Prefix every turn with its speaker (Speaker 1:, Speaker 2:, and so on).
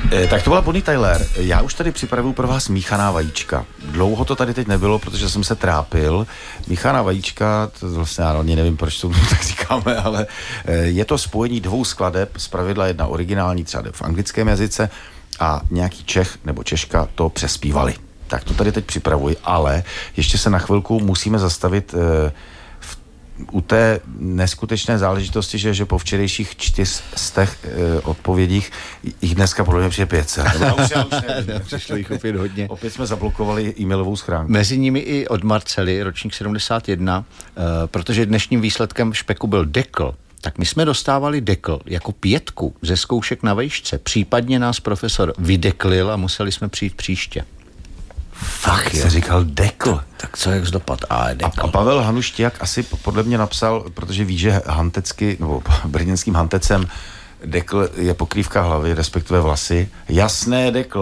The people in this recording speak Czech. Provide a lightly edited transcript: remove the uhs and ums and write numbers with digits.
Speaker 1: Tak to byla Bonnie Tyler. Já už tady připravuju pro vás míchaná vajíčka. Dlouho to tady teď nebylo, protože jsem se trápil. Míchaná vajíčka, to vlastně já nevím, proč to tak říkáme, ale je to spojení dvou skladeb, zpravidla jedna originální, třeba v anglickém jazyce, a nějaký Čech nebo Češka to přespívali. Tak to tady teď připravuji, ale ještě se na chvilku musíme zastavit u té neskutečné záležitosti, že po včerejších 400 odpovědích jich dneska podle mě přijde 500.
Speaker 2: Přišlo jich opět hodně.
Speaker 1: Opět jsme zablokovali e-mailovou schránku.
Speaker 2: Mezi nimi i od Marcely, ročník 71, protože dnešním výsledkem špeku byl dekl, tak my jsme dostávali dekl jako 5 ze zkoušek na vejšce. Případně nás profesor vydeklil a museli jsme přijít příště.
Speaker 1: Fakt, se říkal dekl.
Speaker 2: Tak co, jak zdopad?
Speaker 1: A Pavel Hanuštěk asi podle mě napsal, protože ví, že hantecky, nebo brněnským hantecem dekl je pokrývka hlavy, respektive vlasy. Jasné, dekl.